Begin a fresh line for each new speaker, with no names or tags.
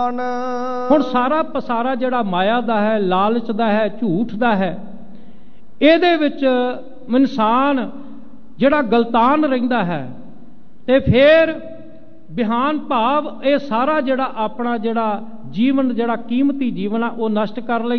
ਹੁਣ ਸਾਰਾ ਪਸਾਰਾ ਜਿਹੜਾ ਮਾਇਆ ਦਾ ਹੈ, ਲਾਲਚ ਦਾ ਹੈ, ਝੂਠ ਦਾ ਹੈ, ਇਹਦੇ ਵਿੱਚ ਇਨਸਾਨ ਜਿਹੜਾ ਗਲਤਾਨ ਰਹਿੰਦਾ ਹੈ ਤੇ ਫਿਰ ਬਿਹਾਨ ਭਾਵ ਇਹ ਸਾਰਾ ਜਿਹੜਾ ਆਪਣਾ ਜਿਹੜਾ ਜੀਵਨ, ਜਿਹੜਾ ਕੀਮਤੀ ਜੀਵਨ ਆ, ਉਹ ਨਸ਼ਟ ਕਰ ਲੈਂਦਾ।